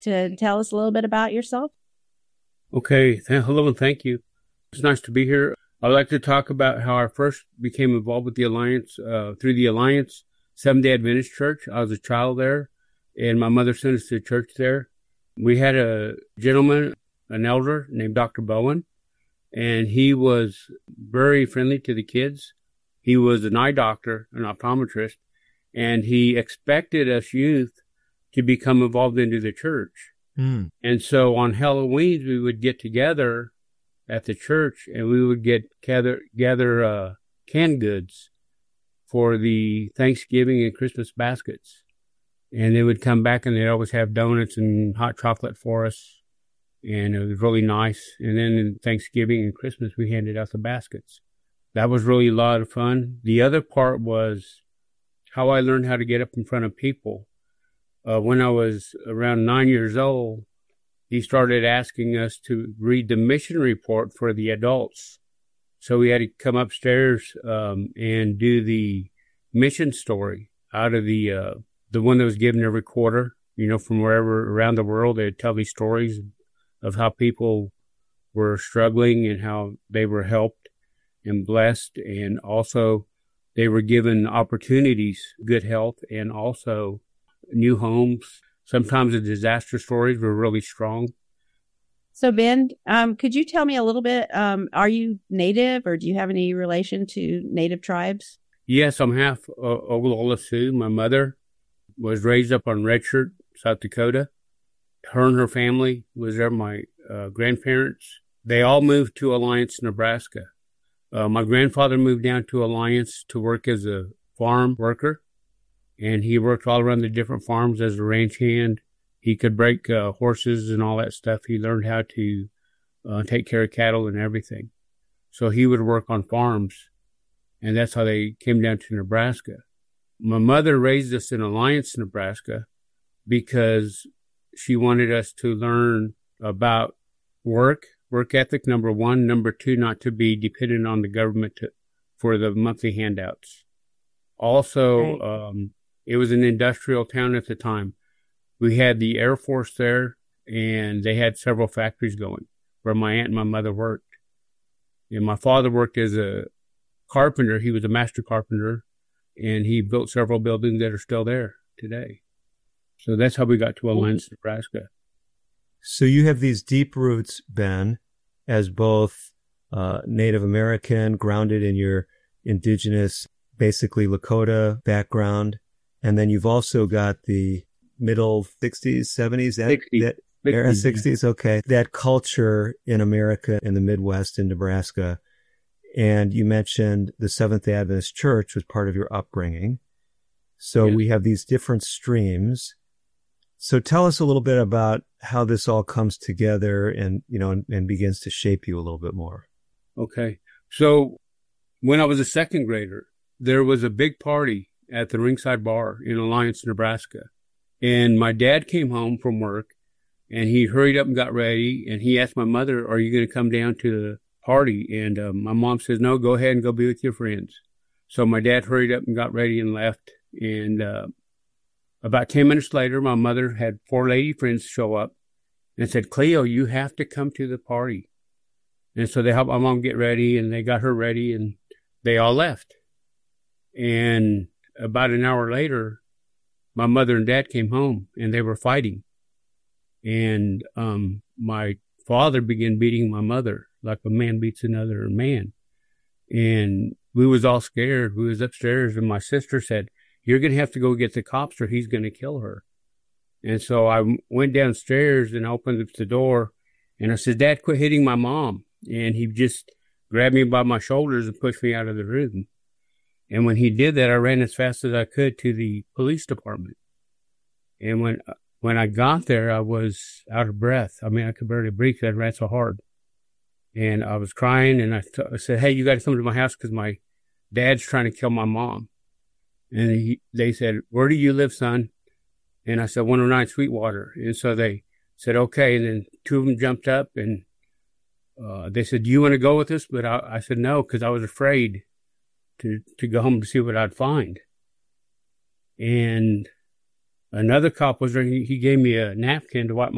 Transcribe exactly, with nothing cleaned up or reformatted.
to tell us a little bit about yourself? Okay. Th- hello and thank you. It's nice to be here. I'd like to talk about how I first became involved with the Alliance, uh, through the Alliance Seventh-day Adventist Church. I was a child there, and my mother sent us to church there. We had a gentleman, an elder named Doctor Bowen, and he was very friendly to the kids. He was an eye doctor, an optometrist, and he expected us youth to become involved into the church. Mm. And so on Halloween, we would get together at the church, and we would get gather gather uh, canned goods for the Thanksgiving and Christmas baskets. And they would come back, and they'd always have donuts and hot chocolate for us, and it was really nice. And then in Thanksgiving and Christmas, we handed out the baskets. That was really a lot of fun. The other part was how I learned how to get up in front of people. Uh, when I was around nine years old, he started asking us to read the mission report for the adults. So we had to come upstairs um, and do the mission story out of the uh, the one that was given every quarter. You know, from wherever around the world, they'd tell these stories of how people were struggling and how they were helped and blessed, and also they were given opportunities, good health, and also new homes. Sometimes the disaster stories were really strong. So, Ben, um, could you tell me a little bit, um, are you Native, or do you have any relation to Native tribes? Yes, I'm half uh, Oglala Sioux. My mother was raised up on Red Shirt, South Dakota. Her and her family was there. My uh, grandparents, they all moved to Alliance, Nebraska. Uh, my grandfather moved down to Alliance to work as a farm worker, and he worked all around the different farms as a ranch hand. He could break uh, horses and all that stuff. He learned how to uh, take care of cattle and everything. So he would work on farms, and that's how they came down to Nebraska. My mother raised us in Alliance, Nebraska, because she wanted us to learn about work, work ethic, number one. Number two, not to be dependent on the government to, for the monthly handouts. Also, right. um, it was an industrial town at the time. We had the Air Force there, and they had several factories going where my aunt and my mother worked. And my father worked as a carpenter. He was a master carpenter, and he built several buildings that are still there today. So that's how we got to Alliance, Nebraska. So you have these deep roots, Ben, as both uh, Native American, grounded in your indigenous, basically Lakota background, and then you've also got the middle sixties, seventies, that, sixties. that era, sixties, okay, that culture in America, in the Midwest, in Nebraska. And you mentioned the Seventh-day Adventist Church was part of your upbringing. So yes. We have these different streams. So tell us a little bit about how this all comes together and, you know, and, and begins to shape you a little bit more. Okay. So when I was a second grader, there was a big party at the Ringside Bar in Alliance, Nebraska. And my dad came home from work, and he hurried up and got ready, and he asked my mother, are you going to come down to the party? And uh, my mom says, no, go ahead and go be with your friends. So my dad hurried up and got ready and left. And uh, about ten minutes later, my mother had four lady friends show up and said, Cleo, you have to come to the party. And so they helped my mom get ready, and they got her ready, and they all left. And about an hour later, my mother and dad came home, and they were fighting. And um, my father began beating my mother like a man beats another man. And we was all scared. We was upstairs, and my sister said, you're going to have to go get the cops, or he's going to kill her. And so I went downstairs and opened up the door, and I said, Dad, quit hitting my mom. And he just grabbed me by my shoulders and pushed me out of the room. And when he did that, I ran as fast as I could to the police department. And when when I got there, I was out of breath. I mean, I could barely breathe because I ran so hard. And I was crying, and I, t- I said, hey, you got to come to my house because my dad's trying to kill my mom. And he, they said, where do you live, son? And I said, one oh nine Sweetwater. And so they said, okay. And then two of them jumped up, and uh, they said, do you want to go with us? But I, I said, no, because I was afraid to, to go home to see what I'd find. And another cop was there. He, he gave me a napkin to wipe my